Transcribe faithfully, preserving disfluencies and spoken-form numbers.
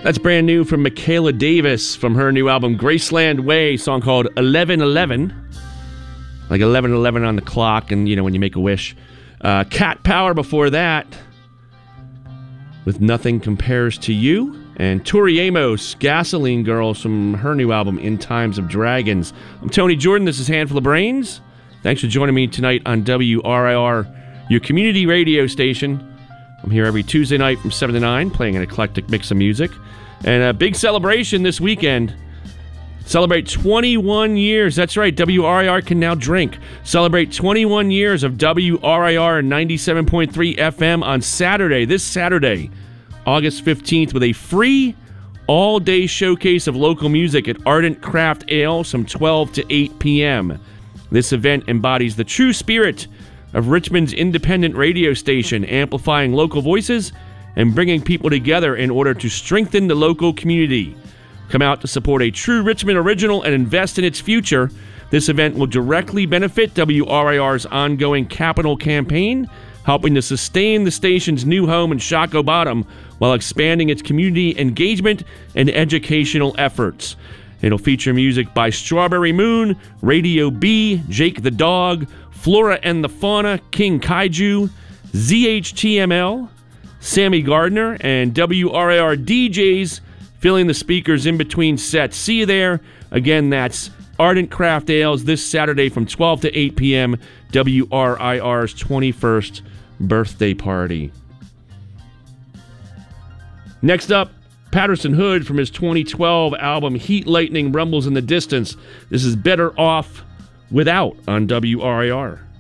That's brand new from Michaela Davis from her new album Graceland Way, song called eleven eleven. Like eleven eleven on the clock, and you know when you make a wish. Uh, Cat Power before that with Nothing Compares to You. And Tori Amos, Gasoline Girls from her new album In Times of Dragons. I'm Tony Jordan. This is Handful of Brains. Thanks for joining me tonight on W R I R, your community radio station. I'm here every Tuesday night from seven to nine, playing an eclectic mix of music. And a big celebration this weekend. Celebrate twenty-one years. That's right, W R I R can now drink. Celebrate twenty-one years of W R I R ninety-seven point three F M on Saturday, this Saturday, August fifteenth, with a free all-day showcase of local music at Ardent Craft Ale from twelve to eight p.m. This event embodies the true spirit of Richmond's independent radio station, amplifying local voices and bringing people together in order to strengthen the local community. Come out to support a true Richmond original and invest in its future. This event will directly benefit W R I R's ongoing capital campaign, helping to sustain the station's new home in Shockoe Bottom while expanding its community engagement and educational efforts. It'll feature music by Strawberry Moon, Radio B, Jake the Dog, Flora and the Fauna, King Kaiju, Z H T M L, Sammy Gardner, and W R I R D Js filling the speakers in between sets. See you there. Again, that's Ardent Craft Ales this Saturday from twelve to eight p.m., W R I R's twenty-first birthday party. Next up, Patterson Hood from his twenty twelve album Heat Lightning Rumbles in the Distance. This is Better Off Without on W R I R.